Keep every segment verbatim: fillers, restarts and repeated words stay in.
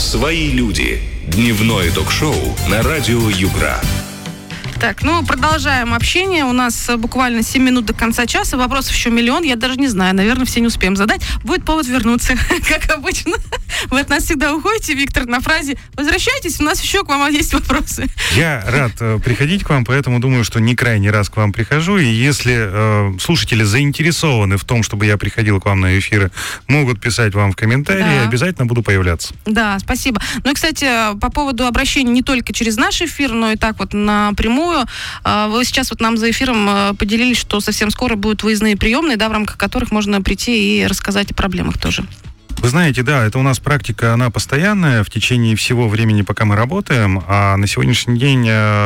«Свои люди». Дневное ток-шоу на радио Югра. Так, ну, продолжаем общение. У нас буквально семь минут до конца часа. Вопросов еще миллион. Я даже не знаю. Наверное, все не успеем задать. Будет повод вернуться, как обычно. Вы от нас всегда уходите, Виктор, на фразе «Возвращайтесь, у нас еще к вам есть вопросы». Я рад э, приходить к вам, поэтому думаю, что не крайний раз к вам прихожу. И если э, слушатели заинтересованы в том, чтобы я приходил к вам на эфиры, могут писать вам в комментарии. Да. Обязательно буду появляться. Да, спасибо. Ну и, кстати, по поводу обращений не только через наш эфир, но и так вот напрямую. Вы сейчас вот нам за эфиром поделились, что совсем скоро будут выездные приемные, да, в рамках которых можно прийти и рассказать о проблемах тоже. Вы знаете, да, это у нас практика, она постоянная в течение всего времени, пока мы работаем, а на сегодняшний день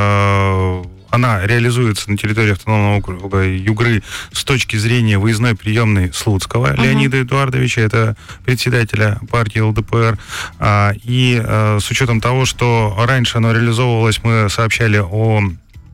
э, она реализуется на территории автономного округа Югры с точки зрения выездной приемной Слуцкого uh-huh. Леонида Эдуардовича, это председателя партии эл дэ пэ эр. А, и а, с учетом того, что раньше оно реализовывалось, мы сообщали о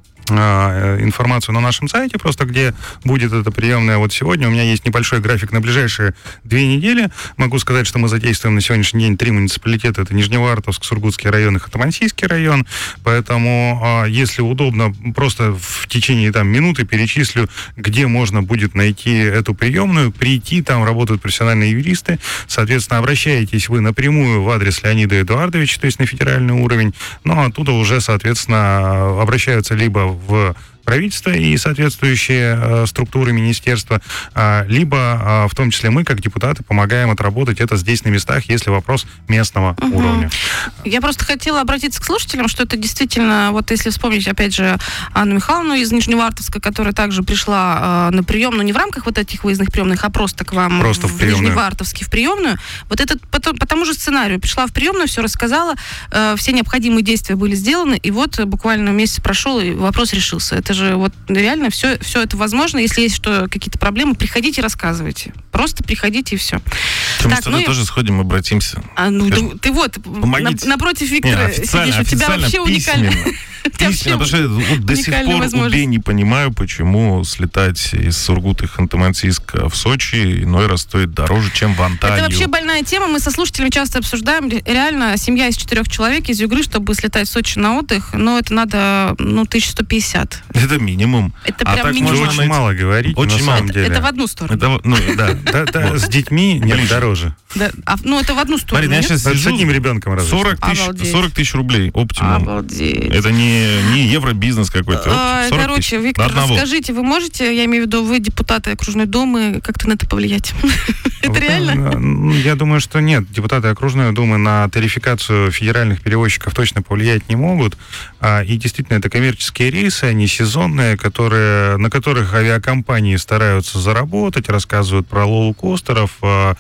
информацию на нашем сайте, просто где будет эта приемная. Вот сегодня у меня есть небольшой график на ближайшие две недели. Могу сказать, что мы задействуем на сегодняшний день три муниципалитета. Это Нижневартовск, Сургутский район и Ханты-Мансийский район. Поэтому, если удобно, просто в течение там, минуты перечислю, где можно будет найти эту приемную, прийти, там работают профессиональные юристы. Соответственно, обращаетесь вы напрямую в адрес Леонида Эдуардовича, то есть на федеральный уровень, но оттуда уже, соответственно, обращаются либо в правительство и соответствующие э, структуры министерства, э, либо э, в том числе мы, как депутаты, помогаем отработать это здесь на местах, если вопрос местного угу. уровня. Я просто хотела обратиться к слушателям, что это действительно, вот если вспомнить, опять же, Анну Михайловну из Нижневартовска, которая также пришла э, на прием, но не в рамках вот этих выездных приемных, а просто к вам просто в, в Нижневартовске в приемную. Вот этот по, по тому же сценарию пришла в приемную, все рассказала, э, все необходимые действия были сделаны, и вот буквально месяц прошел, и вопрос решился. Это же вот реально все, все это возможно. Если есть что, какие-то проблемы, приходите, рассказывайте. Просто приходите и все. Мы так, ну, тоже сходим, обратимся. А, ну, ты, ты вот на, напротив Виктора не, сидишь, у тебя вообще уникально. Письменно, потому что вот, до сих пор убей не понимаю, почему слетать из Сургута и Ханты-Мансийска в Сочи иной раз стоит дороже, чем в Анталию. Это вообще больная тема, мы со слушателями часто обсуждаем. Реально, семья из четырех человек из Югры, чтобы слетать в Сочи на отдых, но это надо, ну, тысяча сто пятьдесят. Это минимум. Это а прям так минимум. можно очень мало говорить, очень на мало. самом деле. Это в одну сторону. Это, ну, да. Да, да, с детьми нет, дороже. Да, а, ну, это в одну сторону. Смотри, я сейчас сижу, с одним ребенком разве сорок тысяч, сорок тысяч рублей оптимум. Обалдеть. Это не, не евробизнес какой-то. А, короче, Виктор, расскажите, вы можете, я имею в виду, вы депутаты окружной думы, как-то на это повлиять? Это реально? Я думаю, что нет. Депутаты окружной думы на тарификацию федеральных перевозчиков точно повлиять не могут. И действительно, это коммерческие рейсы, они сезонные, которые, на которых авиакомпании стараются заработать, рассказывают про лоукостеров,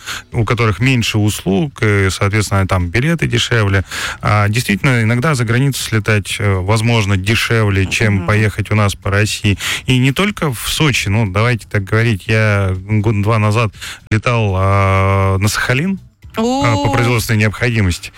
у которых меньше услуг, и, соответственно, там билеты дешевле. Действительно, иногда за границу слетать, возможно, дешевле, чем mm-hmm. поехать у нас по России. И не только в Сочи, ну, давайте так говорить, я год-два назад летал а, на Сахалин, по производственной необходимости.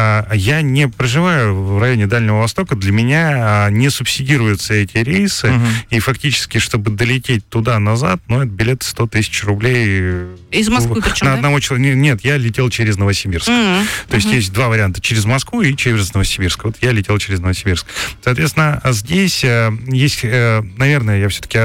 Я не проживаю в районе Дальнего Востока, для меня не субсидируются эти рейсы, uh-huh. и фактически, чтобы долететь туда-назад, ну, это билет сто тысяч рублей. Из Москвы причем, на да? одного человека. Нет, я летел через Новосибирск. Uh-huh. То есть uh-huh. есть два варианта, через Москву и через Новосибирск. Вот я летел через Новосибирск. Соответственно, здесь есть, наверное, я все-таки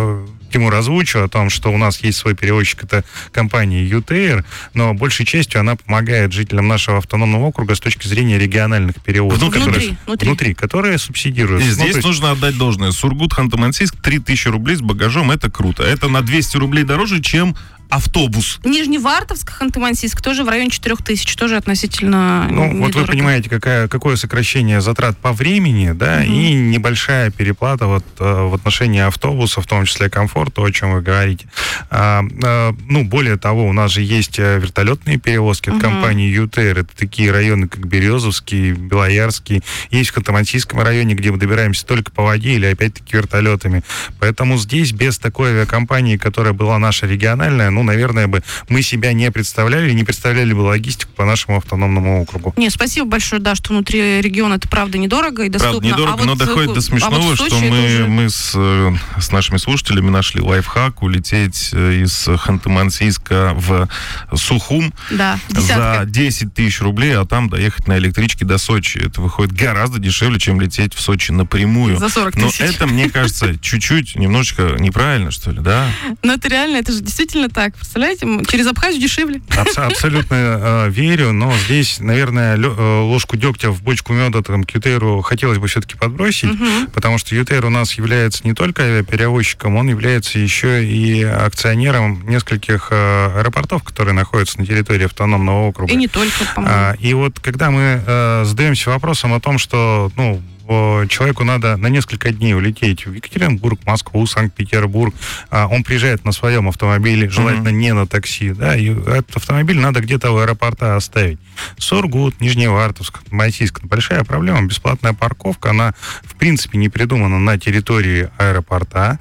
Тимур озвучу о том, что у нас есть свой перевозчик, это компания ю тэ эр, но большей частью она помогает жителям нашего автономного округа с точки зрения региональных перевозок. Внутри, которые, внутри. внутри, которые субсидируют. И здесь ну, есть... нужно отдать должное. Сургут, Ханты-Мансийск, три тысячи рублей с багажом, это круто. Это на двести рублей дороже, чем автобус. Нижневартовск, Ханты-Мансийск тоже в районе четырех тысяч, тоже относительно Ну, недорого. вот вы понимаете, какая, какое сокращение затрат по времени, да, угу. и небольшая переплата вот, в отношении автобуса, в том числе комфорта, о чем вы говорите. А, а, ну, более того, у нас же есть вертолетные перевозки от угу. компании ю тэ эр, это такие районы, как Березовский, Белоярский, есть в Ханты-Мансийском районе, где мы добираемся только по воде или опять-таки вертолетами. Поэтому здесь без такой авиакомпании, которая была наша региональная, ну, ну, наверное, бы мы себя не представляли, не представляли бы логистику по нашему автономному округу. Не, спасибо большое, да, что внутри региона это правда недорого и доступно. Правда недорого, а но вот доходит в, до смешного, а вот что мы, уже... мы с, с нашими слушателями нашли лайфхак улететь из Ханты-Мансийска в Сухум да, за десять тысяч рублей, а там доехать на электричке до Сочи. Это выходит гораздо дешевле, чем лететь в Сочи напрямую. За сорок тысяч. Но это, мне кажется, чуть-чуть, немножечко неправильно, что ли, да? Но это реально, это же действительно так. Представляете, через Абхазию дешевле. Абс- абсолютно э, верю, но здесь, наверное, лё- э, ложку дегтя в бочку меда там, к Ютеру хотелось бы все-таки подбросить, Угу. потому что Ютер у нас является не только авиаперевозчиком, он является еще и акционером нескольких э, аэропортов, которые находятся на территории автономного округа. И не только, по-моему. А, и вот когда мы э, задаемся вопросом о том, что, ну, человеку надо на несколько дней улететь в Екатеринбург, Москву, Санкт-Петербург. А он приезжает на своем автомобиле, желательно mm-hmm. не на такси, да, и этот автомобиль надо где-то в аэропорта оставить. Сургут, Нижневартовск, Мансийск. Большая проблема. Бесплатная парковка, она, в принципе, не придумана на территории аэропорта.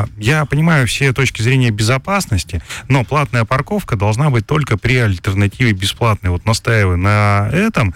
Я понимаю все точки зрения безопасности, но платная парковка должна быть только при альтернативе бесплатной. Вот настаиваю на этом.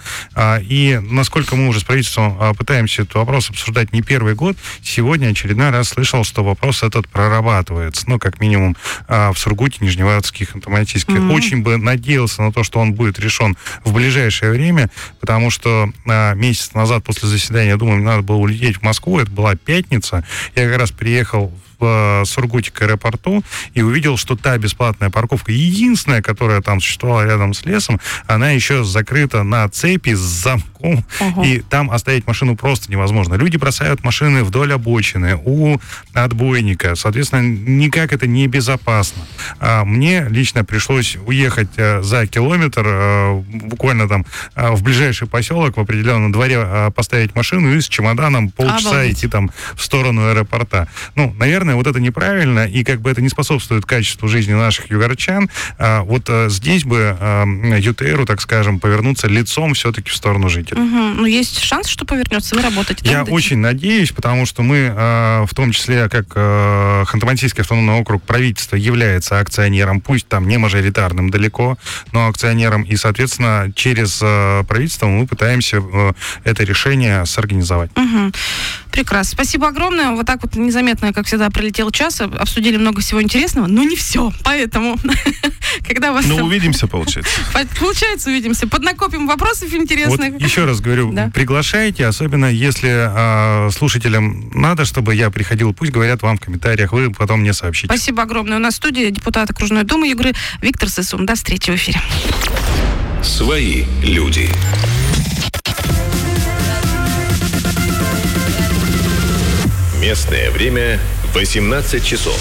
И насколько мы уже с правительством пытаемся этот вопрос обсуждать не первый год, сегодня очередной раз слышал, что вопрос этот прорабатывается. Ну, как минимум, в Сургуте, Нижневартовске, Ханты-Мансийске. Mm-hmm. Очень бы надеялся на то, что он будет решен в ближайшее время, потому что месяц назад после заседания, я думаю, мне надо было улететь в Москву, это была пятница, я как раз приехал в Сургуте к аэропорту и увидел, что та бесплатная парковка, единственная, которая там существовала рядом с лесом, она еще закрыта на цепи с замком, uh-huh. и там оставить машину просто невозможно. Люди бросают машины вдоль обочины, у отбойника, соответственно, никак это не безопасно. А мне лично пришлось уехать за километр, буквально там в ближайший поселок, в определенном дворе поставить машину и с чемоданом полчаса Обалдеть. идти там в сторону аэропорта. Ну, наверное, вот это неправильно, и как бы это не способствует качеству жизни наших югорчан. А, вот а, здесь бы а, ЮТРу, так скажем, повернуться лицом все-таки в сторону жителей. Угу. Ну, есть шанс, что повернется, вы работаете? Я очень надеюсь, потому что мы, а, в том числе, как а, Ханты-Мансийский автономный округ, правительство является акционером, пусть там не мажоритарным далеко, но акционером, и, соответственно, через а, правительство мы пытаемся а, это решение сорганизовать. Угу. Прекрасно. Спасибо огромное. Вот так вот незаметно, как всегда, пролетел час. Обсудили много всего интересного, но не все. Поэтому, когда вас... Ну, увидимся, получается. Получается, увидимся. Поднакопим вопросов интересных. Вот еще раз говорю, да. приглашайте, особенно если а, слушателям надо, чтобы я приходил, пусть говорят вам в комментариях, вы потом мне сообщите. Спасибо огромное. У нас в студии депутат Окружной думы Югры Виктор Сысун. До встречи в эфире. Свои люди. Местное время восемнадцать часов.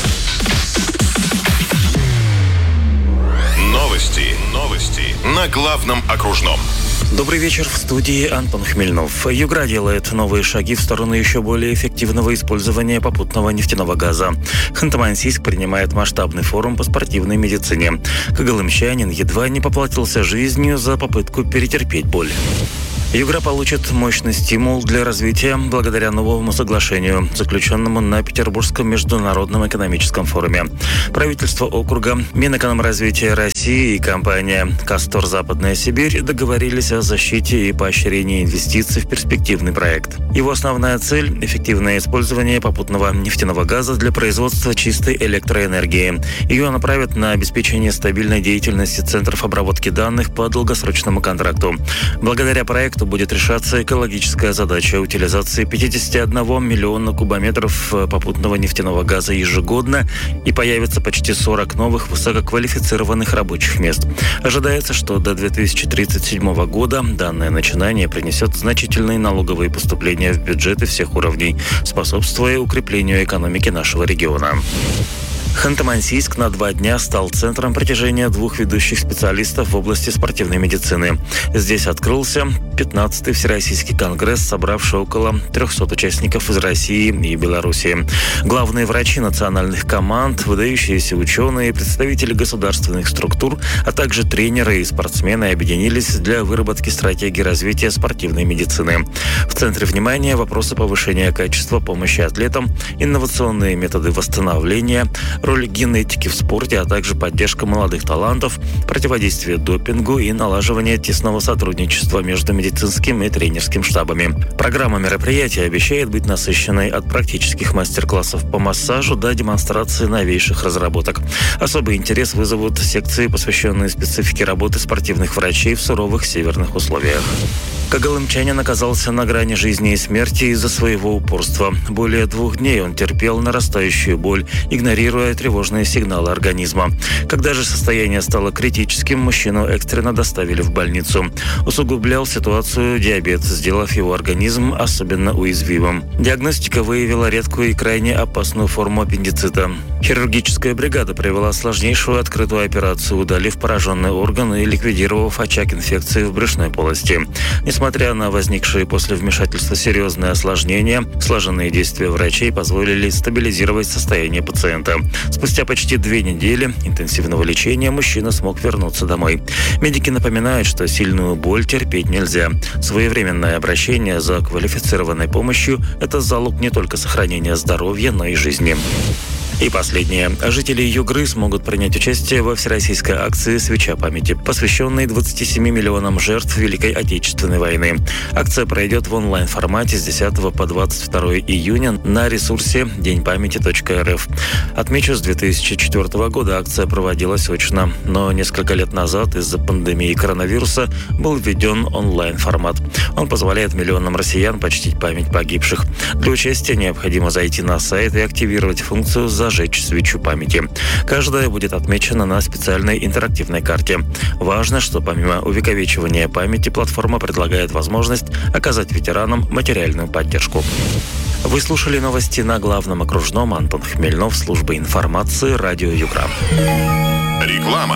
Новости. Новости на главном окружном. Добрый вечер, в студии Антон Хмельнов. Югра делает новые шаги в сторону еще более эффективного использования попутного нефтяного газа. Ханты-Мансийск принимает масштабный форум по спортивной медицине. Когалымчанин едва не поплатился жизнью за попытку перетерпеть боль. Югра получит мощный стимул для развития благодаря новому соглашению, заключенному на Петербургском международном экономическом форуме. Правительство округа, Минэкономразвития России и компания «Кастор Западная Сибирь» договорились о защите и поощрении инвестиций в перспективный проект. Его основная цель – эффективное использование попутного нефтяного газа для производства чистой электроэнергии. Ее направят на обеспечение стабильной деятельности центров обработки данных по долгосрочному контракту. Благодаря проекту будет решаться экологическая задача утилизации пятьдесят один миллиона кубометров попутного нефтяного газа ежегодно, и появится почти сорок новых высококвалифицированных рабочих мест. Ожидается, что до две тысячи тридцать седьмого года данное начинание принесет значительные налоговые поступления в бюджеты всех уровней, способствуя укреплению экономики нашего региона. Ханты-Мансийск на два дня стал центром притяжения двух ведущих специалистов в области спортивной медицины. Здесь открылся пятнадцатый Всероссийский конгресс, собравший около трехсот участников из России и Беларуси. Главные врачи национальных команд, выдающиеся ученые, представители государственных структур, а также тренеры и спортсмены объединились для выработки стратегии развития спортивной медицины. В центре внимания вопросы повышения качества помощи атлетам, инновационные методы восстановления, роль генетики в спорте, а также поддержка молодых талантов, противодействие допингу и налаживание тесного сотрудничества между медицинским и тренерским штабами. Программа мероприятия обещает быть насыщенной от практических мастер-классов по массажу до демонстрации новейших разработок. Особый интерес вызовут секции, посвященные специфике работы спортивных врачей в суровых северных условиях. Когалымчанин оказался на грани жизни и смерти из-за своего упорства. Более двух дней он терпел нарастающую боль, игнорируя тревожные сигналы организма. Когда же состояние стало критическим, мужчину экстренно доставили в больницу. Усугублял ситуацию диабет, сделав его организм особенно уязвимым. Диагностика выявила редкую и крайне опасную форму аппендицита. Хирургическая бригада провела сложнейшую открытую операцию, удалив пораженный орган и ликвидировав очаг инфекции в брюшной полости. Несмотря на возникшие после вмешательства серьезные осложнения, слаженные действия врачей позволили стабилизировать состояние пациента. Спустя почти две недели интенсивного лечения мужчина смог вернуться домой. Медики напоминают, что сильную боль терпеть нельзя. Своевременное обращение за квалифицированной помощью – это залог не только сохранения здоровья, но и жизни. И последнее. Жители Югры смогут принять участие во всероссийской акции «Свеча памяти», посвященной двадцати семи миллионам жертв Великой Отечественной войны. Акция пройдет в онлайн-формате с десятого по двадцать второе июня на ресурсе день памяти точка эр эф. Отмечу, с две тысячи четвёртого года акция проводилась очно, но несколько лет назад из-за пандемии коронавируса был введен онлайн-формат. Он позволяет миллионам россиян почтить память погибших. Для участия необходимо зайти на сайт и активировать функцию «Зажечь свечу памяти». Каждая будет отмечена на специальной интерактивной карте. Важно, что помимо увековечивания памяти, платформа предлагает возможность оказать ветеранам материальную поддержку. Вы слушали новости на главном окружном. Антон Хмельнов, служба информации, радио Югра. Реклама.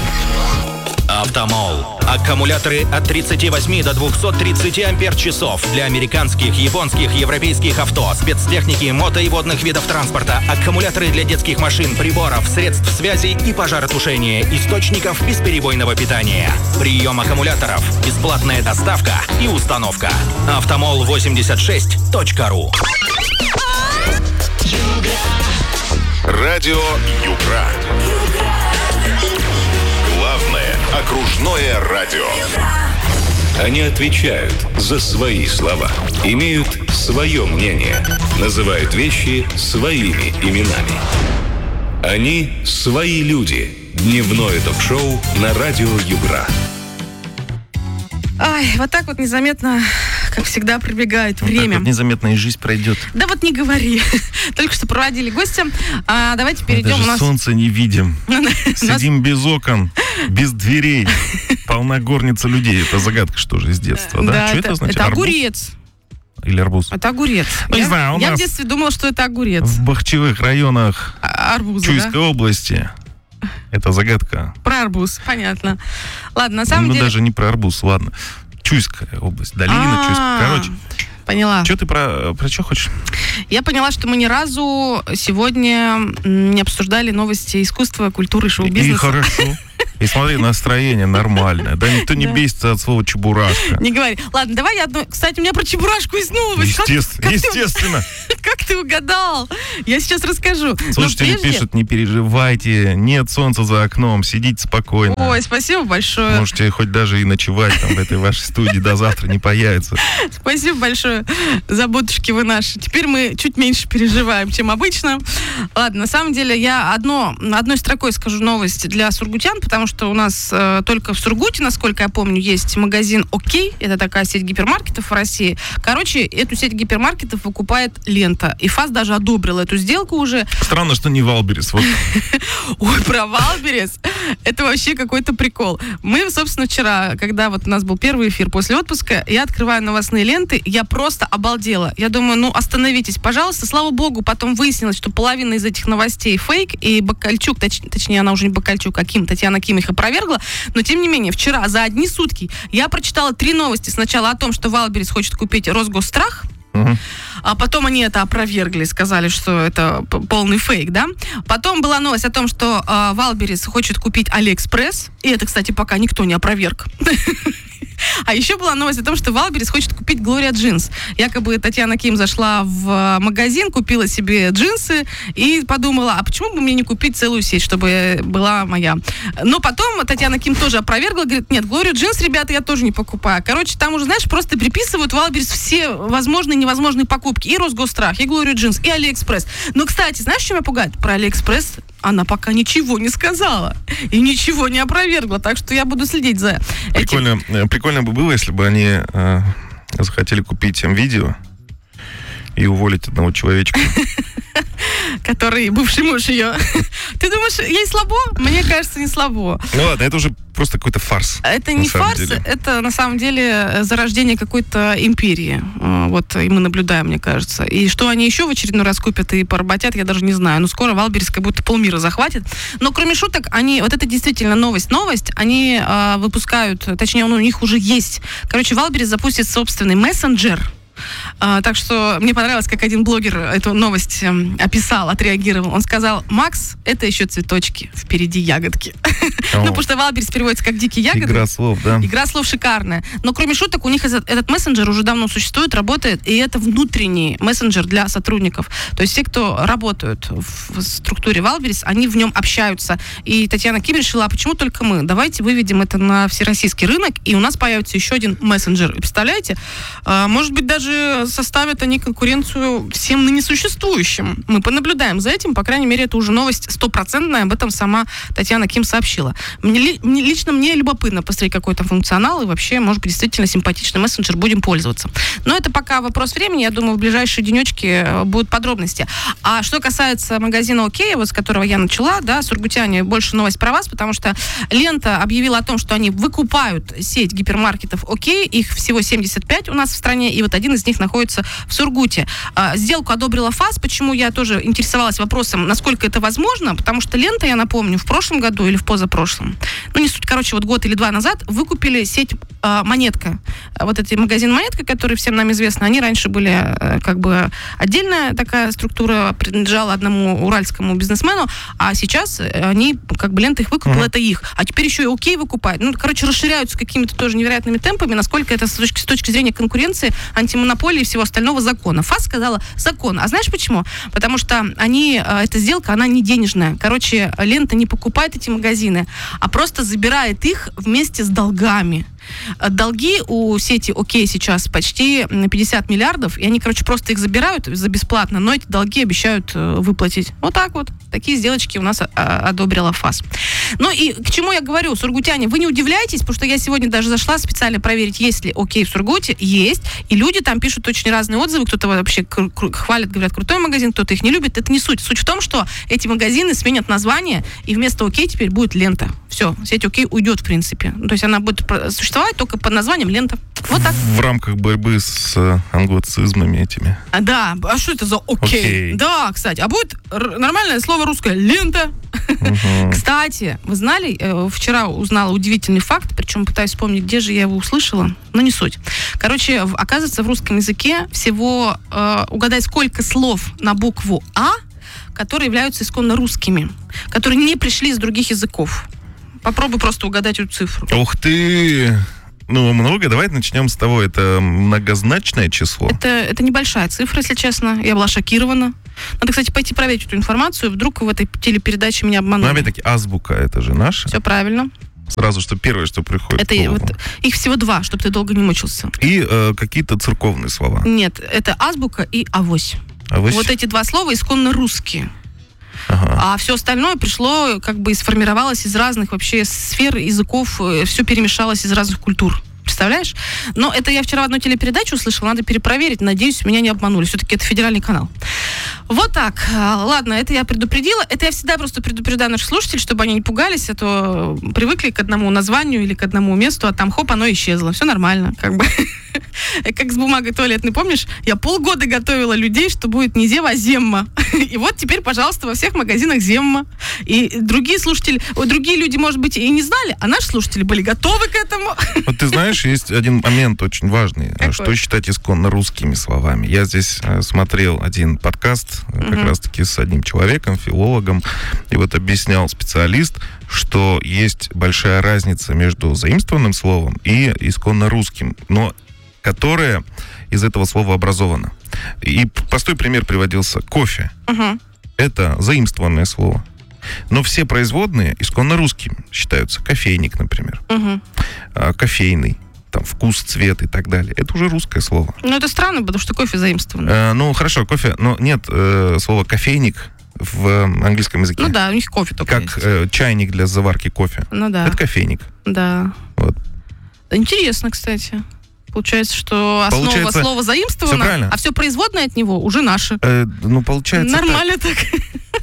Автомол. Аккумуляторы от тридцати восьми до двухсот тридцати ампер-часов для американских, японских, европейских авто, спецтехники, мото и водных видов транспорта, аккумуляторы для детских машин, приборов, средств связи и пожаротушения, источников бесперебойного питания. Прием аккумуляторов, бесплатная доставка и установка. автомол восемьдесят шесть точка ру. Радио Югра. Главное окружное радио. Они отвечают за свои слова, имеют свое мнение, называют вещи своими именами. Они свои люди. Дневное ток-шоу на радио Югра. Ай, вот так вот незаметно, как всегда, пробегает вот время. Так вот незаметно и жизнь пройдет. Да вот не говори. Только что проводили гостя. А, давайте перейдем. Даже у нас... солнца не видим. Сидим без окон, без дверей. Полна горница людей. Это загадка, что же, из детства, да? Да, Что это, это значит? это Арбуз? огурец. Или арбуз? Это огурец. Ну, не я, знаю, у я нас в детстве думала, что это огурец. В Бахчевых районах А- арбузы, Чуйской да? области это загадка. Про арбуз, понятно. Ладно, на самом ну, деле... даже не про арбуз, ладно. Чуйская область, долина А-а-а. Чуйская. Короче, Поняла. что ты про, про что хочешь? Я поняла, что мы ни разу сегодня м, не обсуждали новости искусства, культуры, шоу-бизнеса. И хорошо. И смотри, настроение нормальное. Да никто не бесится от слова чебурашка. Не говори. Ладно, давай я одну... Кстати, у меня про чебурашку есть новость. Как- Естественно. как ты- Естественно. Как ты угадал? Я сейчас расскажу. Но Слушатели прежде- пишут, не переживайте, нет солнца за окном, сидите спокойно. Ой, спасибо большое. Можете хоть даже и ночевать там в этой вашей студии, до завтра не появится. Спасибо большое. Заботушки вы наши. Теперь мы чуть меньше переживаем, чем обычно. Ладно, на самом деле я одно, одной строкой скажу новость для сургутян, потому что у нас э, только в Сургуте, насколько я помню, есть магазин «Окей». Это такая сеть гипермаркетов в России. Короче, эту сеть гипермаркетов выкупает Лента. И ФАС даже одобрил эту сделку уже. Странно, что не Валберес. Вот. Ой, про Валберес. Это вообще какой-то прикол. Мы, собственно, вчера, когда вот у нас был первый эфир после отпуска, я открываю новостные ленты, я просто обалдела. Я думаю, ну, остановитесь, пожалуйста. Слава богу, потом выяснилось, что половина из этих новостей фейк, и Бакальчук, точ, точнее, она уже не Бакальчук, а Ким, Татьяна Ким их опровергла. Но, тем не менее, вчера за одни сутки я прочитала три новости. Сначала о том, что Валберес хочет купить Росгосстрах, Угу. а потом они это опровергли, сказали, что это п- полный фейк, да. Потом была новость о том, что э, Валберес хочет купить Алиэкспресс, и это, кстати, пока никто не опроверг. А еще была новость о том, что Валберес хочет купить Gloria Jeans. Якобы Татьяна Ким зашла в магазин, купила себе джинсы и подумала, а почему бы мне не купить целую сеть, чтобы была моя. Но потом Татьяна Ким тоже опровергла, говорит, нет, Gloria Jeans, ребята, я тоже не покупаю. Короче, там уже, знаешь, просто приписывают Валберес все возможные и невозможные покупки. И Росгосстрах, и Gloria Jeans, и Алиэкспресс. Но, кстати, знаешь, что меня пугает? Про Алиэкспресс она пока ничего не сказала и ничего не опровергла, так что я буду следить за прикольно, этим. Прикольно бы было, если бы они э, захотели купить им видео и уволить одного человечка. Который бывший муж ее. Ты думаешь, ей слабо? Мне кажется, не слабо. Ну ладно, это уже просто какой-то фарс. Это не фарс, деле. Это на самом деле зарождение какой-то империи. Вот и мы наблюдаем, мне кажется. И что они еще в очередной раз купят и поработят, я даже не знаю. Но скоро Валберес как будто полмира захватит. Но кроме шуток, они, вот это действительно новость, новость, они э, выпускают, точнее, он у них уже есть. Короче, Валберес запустит собственный мессенджер. А, так что мне понравилось, как один блогер эту новость э, описал, отреагировал. Он сказал, Макс, это еще цветочки, впереди ягодки. Ну, потому что Валберес переводится как дикие ягоды. Игра слов, да. Игра слов шикарная. Но кроме шуток, у них этот, этот мессенджер уже давно существует, работает, и это внутренний мессенджер для сотрудников. То есть все, кто работают в структуре Валберес, они в нем общаются. И Татьяна Ким решила, а почему только мы? Давайте выведем это на всероссийский рынок, и у нас появится еще один мессенджер. И представляете, может быть, даже составят они конкуренцию всем ныне существующим. Мы понаблюдаем за этим, по крайней мере, это уже новость стопроцентная, об этом сама Татьяна Ким сообщила. Мне, мне, лично мне любопытно посмотреть, какой там функционал, и вообще, может быть, действительно симпатичный мессенджер, будем пользоваться. Но это пока вопрос времени, я думаю, в ближайшие денечки будут подробности. А что касается магазина «Окей», вот с которого я начала, да, сургутяне, больше новость про вас, потому что Лента объявила о том, что они выкупают сеть гипермаркетов «Окей», их всего семьдесят пять у нас в стране, и вот один из них находится в Сургуте. А, сделку одобрила ФАС, почему я тоже интересовалась вопросом, насколько это возможно, потому что Лента, я напомню, в прошлом году или в позапрошлом, ну не суть, короче, вот год или два назад выкупили сеть а, «Монетка». Вот этот магазин «Монетка», который всем нам известно, они раньше были а, как бы отдельная такая структура, принадлежала одному уральскому бизнесмену, а сейчас они, как бы Лента их выкупила, uh-huh. это их. А теперь еще и «Окей» выкупает. Ну, короче, расширяются какими-то тоже невероятными темпами, насколько это с точки, с точки зрения конкуренции, антимонополии и всего остального закона. ФАС сказала закон. А знаешь почему? Потому что они, эта сделка, она не денежная. Короче, Лента не покупает эти магазины, а просто забирает их вместе с долгами. Долги у сети «Окей» сейчас почти пятьдесят миллиардов, и они, короче, просто их забирают за бесплатно, но эти долги обещают выплатить. Вот так вот. Такие сделочки у нас одобрила ФАС. Ну и к чему я говорю, сургутяне, вы не удивляйтесь, потому что я сегодня даже зашла специально проверить, есть ли «Окей» в Сургуте. Есть. И люди там пишут очень разные отзывы. Кто-то вообще кру- кру- хвалит, говорят, крутой магазин, кто-то их не любит. Это не суть. Суть в том, что эти магазины сменят название, и вместо «Окей» теперь будет «Лента». Все, сеть «Окей» уйдет, в принципе. То есть она будет существовать только под названием «Лента». Вот так. В рамках борьбы с англицизмами этими. А, да, а что это за «Окей»? Okay. Да, кстати, а будет р- нормальное слово русское «Лента». Uh-huh. Кстати, вы знали, э, вчера узнала удивительный факт, причем пытаюсь вспомнить, где же я его услышала, но не суть. Короче, в, оказывается, в русском языке всего, э, угадай, сколько слов на букву «А», которые являются исконно русскими, которые не пришли из других языков. Попробуй просто угадать эту цифру. Ух ты! Ну, много. Давай начнем с того. Это многозначное число? Это, это небольшая цифра, если честно. Я была шокирована. Надо, кстати, пойти проверить эту информацию. Вдруг в этой телепередаче меня обманули. Ну, опять-таки, азбука, это же наша. Все правильно. Сразу, что первое, что приходит это в голову. Вот, их всего два, чтобы ты долго не мучился. И э, какие-то церковные слова. Нет, это азбука и авось. Авось? Вот эти два слова исконно русские. Ага. А все остальное пришло, как бы, и сформировалось из разных вообще сфер, языков, все перемешалось из разных культур. Представляешь? Но это я вчера в одной телепередаче услышала, надо перепроверить. Надеюсь, меня не обманули. Все-таки это федеральный канал. Вот так. Ладно, это я предупредила. Это я всегда просто предупреждаю наших слушателей, чтобы они не пугались, а то привыкли к одному названию или к одному месту, а там хоп, оно исчезло. Все нормально, как бы. Как с бумагой туалетной, помнишь? Я полгода готовила людей, что будет не Зева, а Земма. И вот теперь, пожалуйста, во всех магазинах Земма. И другие слушатели, другие люди, может быть, и не знали, а наши слушатели были готовы к этому. Вот ты знаешь, есть один момент очень важный. Какой? Что считать исконно русскими словами? Я здесь э, смотрел один подкаст как uh-huh. раз-таки с одним человеком, филологом, и вот объяснял специалист, что есть большая разница между заимствованным словом и исконно русским, но которое из этого слова образовано. И простой пример приводился. Кофе. Uh-huh. Это заимствованное слово. Но все производные исконно русскими считаются. Кофейник, например. Uh-huh. А, кофейный. Там вкус, цвет и так далее. Это уже русское слово. Ну, это странно, потому что кофе заимствовано. Э, ну, хорошо, кофе, но нет э, слова кофейник в английском языке. Ну да, у них кофе только Как э, чайник для заварки кофе. Ну да. Это кофейник. Да. Вот. Интересно, кстати. Получается, что основа Получается, слова заимствована, все а все производное от него уже наше. Э, ну, получается Нормально так. так.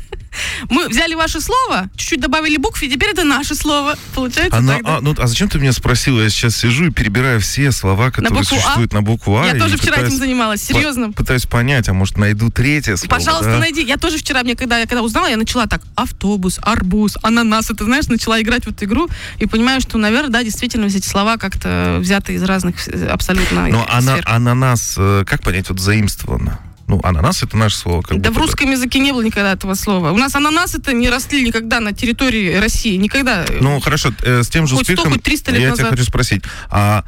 Мы взяли ваше слово, чуть-чуть добавили букв, и теперь это наше слово. Получается а, так, на, а, ну, а зачем ты меня спросила? Я сейчас сижу и перебираю все слова, которые на существуют а? на букву А. Я тоже вчера пытаюсь, этим занималась, серьезно. По- пытаюсь понять, а может найду третье слово. Пожалуйста, да? найди. Я тоже вчера, мне когда, я когда узнала, я начала так: автобус, арбуз, ананас. Это, знаешь, начала играть в эту игру и понимаю, что, наверное, да, действительно, эти слова как-то взяты из разных абсолютно Но ана- сфер. ананас, как понять, вот заимствовано? Ну, ананас — это наше слово. Как да в русском бы. языке не было никогда этого слова. У нас ананасы-то не росли никогда на территории России. Никогда. Ну, хорошо, э, с тем же хоть успехом сто, хоть триста лет я назад. тебя хочу спросить. А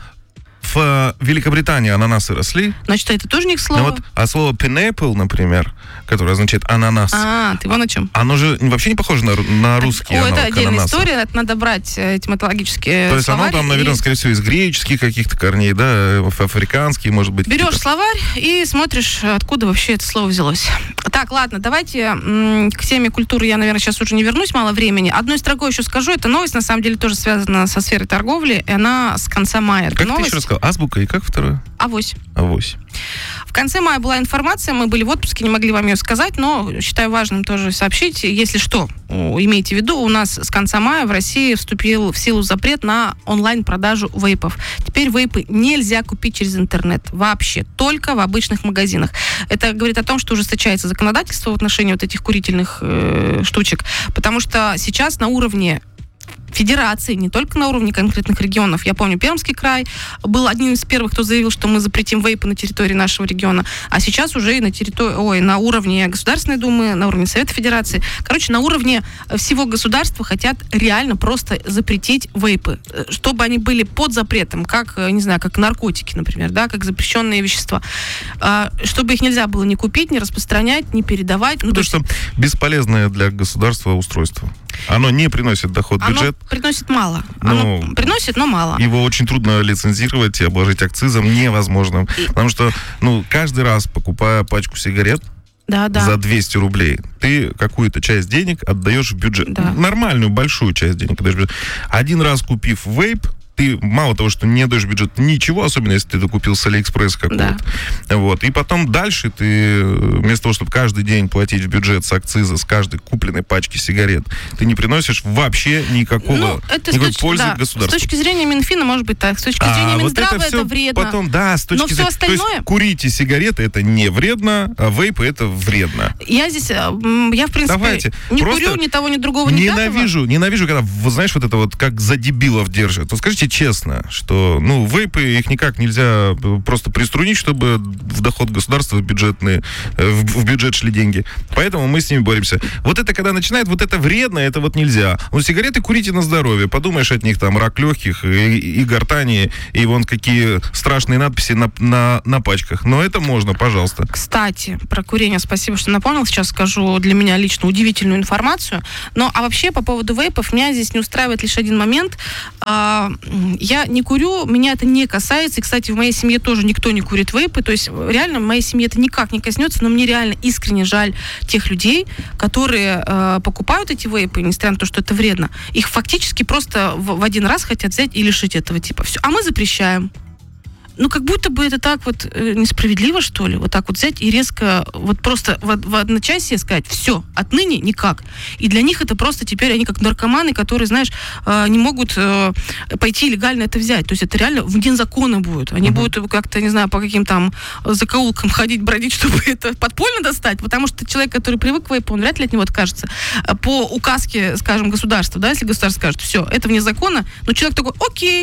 в Великобритании ананасы росли? Значит, это тоже не их слово? Ну, вот, а слово pineapple, например, которое означает ананас. А, ты вон о чем. Оно же вообще не похоже на, на русский О, аналог это отдельная ананаса. история, это надо брать этимологические То есть словари. оно там, наверное, и... скорее всего, из греческих каких-то корней, да, африканские, может быть. Берешь какие-то. словарь и смотришь, откуда вообще это слово взялось. Так, ладно, давайте м- к теме культуры я, наверное, сейчас уже не вернусь, мало времени. Одной строкой еще скажу, эта новость, на самом деле, тоже связана со сферой торговли, и она с конца мая. Как новость... ты еще рассказал? Азбука и как второе? Авось. Авось. В конце мая была информация, мы были в отпуске, не могли вам ее сказать, но считаю важным тоже сообщить. Если что, имейте в виду, у нас с конца мая в России вступил в силу запрет на онлайн-продажу вейпов. Теперь вейпы нельзя купить через интернет вообще, только в обычных магазинах. Это говорит о том, что ужесточается законодательство в отношении вот этих курительных э, штучек, потому что сейчас на уровне федерации, не только на уровне конкретных регионов. Я помню, Пермский край был одним из первых, кто заявил, что мы запретим вейпы на территории нашего региона. А сейчас уже и на территории, ой, на уровне Государственной Думы, на уровне Совета Федерации. Короче, на уровне всего государства хотят реально просто запретить вейпы, чтобы они были под запретом, как, не знаю, как наркотики, например, да, как запрещенные вещества. Чтобы их нельзя было ни купить, ни распространять, ни передавать. Ну, Потому то есть... что бесполезное для государства устройство. Оно не приносит доход в бюджет. Оно приносит мало. Ну, Оно приносит, но мало. Его очень трудно лицензировать и обложить акцизом невозможно. И... Потому что, ну, каждый раз, покупая пачку сигарет, да, да. за двести рублей, ты какую-то часть денег отдаешь в бюджет. Да. Нормальную, большую часть денег отдаешь в бюджет. Один раз купив вейп, ты мало того, что не даешь в бюджет ничего, особенно если ты докупил с Алиэкспресс какого-то. Да. Вот. И потом дальше ты, вместо того, чтобы каждый день платить в бюджет с акциза, с каждой купленной пачки сигарет, ты не приносишь вообще никакого, ну, это никакой точки, пользы да, государству. С точки зрения Минфина, может быть так. С точки зрения а Минздрава вот это, это вредно. Потом, да, с точки Но все зрения... остальное... То есть курите сигареты, это не вредно, а вейпы это вредно. Я здесь, я в принципе, Давайте. не Просто курю ни того, ни другого, ни ненавижу, пятого. Ненавижу, когда, вы знаешь, вот это вот как за дебилов держат. Вот скажите честно, что, ну, вейпы, их никак нельзя просто приструнить, чтобы в доход государства бюджетные, в, в бюджет шли деньги. Поэтому мы с ними боремся. Вот это, когда начинает, вот это вредно, это вот нельзя. Ну, сигареты курите на здоровье. Подумаешь, от них там рак легких и, и гортани, и вон какие страшные надписи на, на, на пачках. Но это можно, пожалуйста. Кстати, про курение спасибо, что напомнил. Сейчас скажу для меня лично удивительную информацию. Но, а вообще, по поводу вейпов, меня здесь не устраивает лишь один момент. А, я не курю, меня это не касается. И, кстати, в моей семье тоже никто не курит вейпы. То есть, реально, в моей семье это никак не коснется, но мне реально искренне жаль тех людей, которые э, покупают эти вейпы, несмотря на то, что это вредно. Их фактически просто в, в один раз хотят взять и лишить этого типа. Все. А мы запрещаем. Ну, как будто бы это так вот э, несправедливо, что ли, вот так вот взять и резко, вот просто в, в одночасье сказать, все, отныне никак. И для них это просто теперь они как наркоманы, которые, знаешь, э, не могут э, пойти легально это взять. То есть это реально вне закона будет. Они uh-huh. будут как-то, не знаю, по каким там закоулкам ходить, бродить, чтобы это подпольно достать, потому что человек, который привык к вейпу, он вряд ли от него откажется. По указке, скажем, государства, да, если государство скажет, все, это вне закона, но человек такой, окей,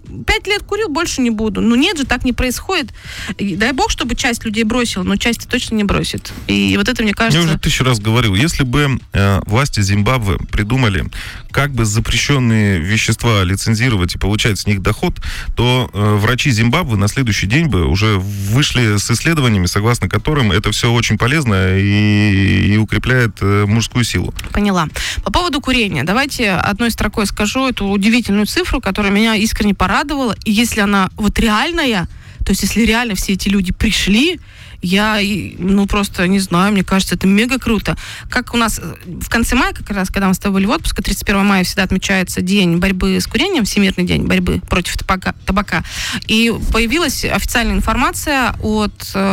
пять лет курил, больше не буду. Ну нет же, так не происходит. И дай бог, чтобы часть людей бросила, но часть точно не бросит. И вот это, мне кажется... Я уже тысячу раз говорил, если бы э, власти Зимбабве придумали, как бы запрещенные вещества лицензировать и получать с них доход, то э, врачи Зимбабве на следующий день бы уже вышли с исследованиями, согласно которым это все очень полезно и, и укрепляет э, мужскую силу. Поняла. По поводу курения. Давайте одной строкой скажу эту удивительную цифру, которая меня искренне порадовала. И если она вот реальная, то есть если реально все эти люди пришли, я, ну, просто не знаю, мне кажется, это мега круто. Как у нас в конце мая, как раз, когда мы с тобой были в отпуске, тридцать первого мая всегда отмечается день борьбы с курением, Всемирный день борьбы против табака. табака. И появилась официальная информация от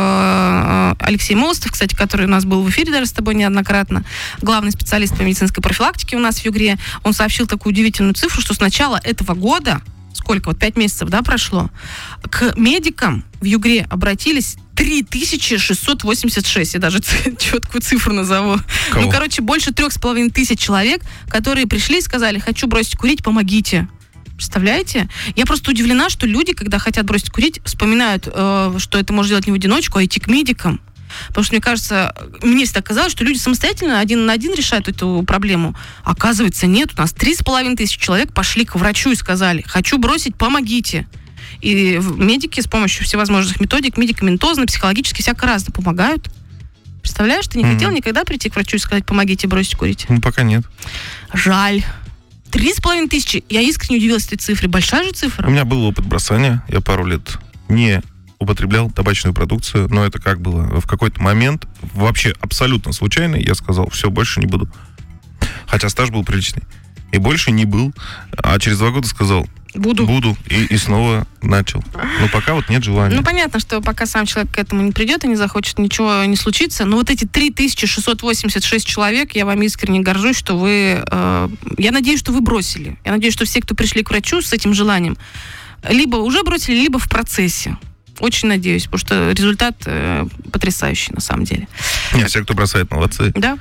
э, Алексея Молостов, кстати, который у нас был в эфире даже с тобой неоднократно, главный специалист по медицинской профилактике у нас в Югре. Он сообщил такую удивительную цифру, что с начала этого года, сколько, вот пять месяцев, да, прошло, к медикам в Югре обратились три тысячи шестьсот восемьдесят шесть, я даже четкую цифру назову. Кого? Ну, короче, больше трех с половиной тысяч человек, которые пришли и сказали: хочу бросить курить, помогите. Представляете? Я просто удивлена, что люди, когда хотят бросить курить, вспоминают, э, что это можно делать не в одиночку, а идти к медикам. Потому что, мне кажется, мне всегда казалось, что люди самостоятельно один на один решают эту проблему. Оказывается, нет. У нас три с половиной тысячи человек пошли к врачу и сказали: хочу бросить, помогите. И медики с помощью всевозможных методик, медикаментозно, психологически, всяко разно помогают. Представляешь, ты не mm-hmm. хотел никогда прийти к врачу и сказать: помогите бросить курить? Ну, пока нет. Жаль. Три с половиной тысячи. Я искренне удивилась этой цифре. Большая же цифра. У меня был опыт бросания. Я пару лет не употреблял табачную продукцию, но это как было? В какой-то момент, вообще абсолютно случайно, я сказал: все, больше не буду. Хотя стаж был приличный. И больше не был. А через два года сказал: Буду. Буду. И, и снова начал. Но пока вот нет желания. Ну, понятно, что пока сам человек к этому не придет и не захочет, ничего не случится. Но вот эти три тысячи шестьсот восемьдесят шесть человек, я вам искренне горжусь, что вы... Э, я надеюсь, что вы бросили. Я надеюсь, что все, кто пришли к врачу с этим желанием, либо уже бросили, либо в процессе. Очень надеюсь, потому что результат э, потрясающий, на самом деле. Не, все, кто бросает, молодцы. Да?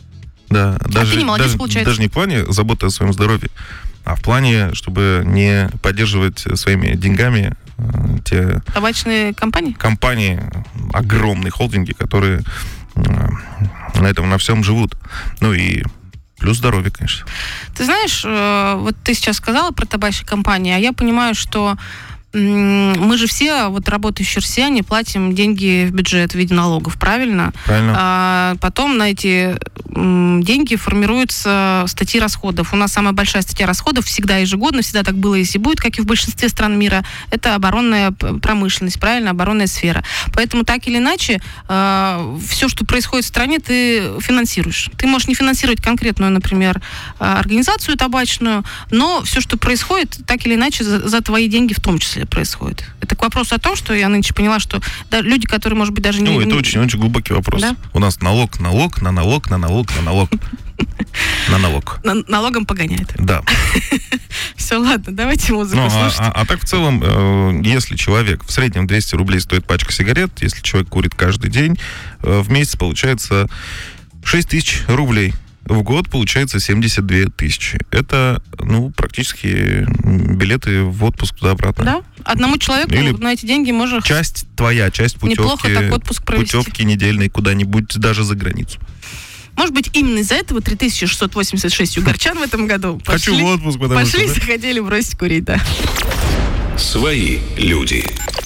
Да. А даже, ты не молодец, даже, получается. Даже не в плане заботы о своем здоровье, а в плане, чтобы не поддерживать своими деньгами э, те... Табачные компании? Компании, огромные холдинги, которые э, на этом, на всем живут. Ну и плюс здоровье, конечно. Ты знаешь, э, вот ты сейчас сказала про табачные компании, а я понимаю, что мы же все, вот работающие россияне, платим деньги в бюджет в виде налогов, правильно? Правильно. А потом на эти м, деньги формируются статьи расходов. У нас самая большая статья расходов всегда ежегодно, всегда так было и будет, как и в большинстве стран мира. Это оборонная промышленность, правильно? Оборонная сфера. Поэтому так или иначе, э, все, что происходит в стране, ты финансируешь. Ты можешь не финансировать конкретную, например, организацию табачную, но все, что происходит, так или иначе, за, за твои деньги в том числе происходит. Это к вопросу о том, что я нынче поняла, что да, люди, которые, может быть, даже не... Ну, это очень-очень глубокий вопрос. Да? У нас налог, налог, на налог, на налог, на налог. На налог. Налогом погоняет. Да. Все, ладно, давайте музыку ну, слушать. А, а, а так в целом, э, если человек, в среднем двести рублей стоит пачка сигарет, если человек курит каждый день, э, в месяц получается шесть тысяч рублей. В год получается семьдесят две тысячи. Это, ну, практически билеты в отпуск туда-обратно. Да? Одному человеку Или на эти деньги можно... Часть твоя, часть путевки. Неплохо так отпуск провести. Путевки недельные куда-нибудь, даже за границу. Может быть, именно из-за этого три тысячи шестьсот восемьдесят шесть югорчан в этом году пошли, Хочу в отпуск, потому пошли что... захотели бросить курить, да. Свои люди.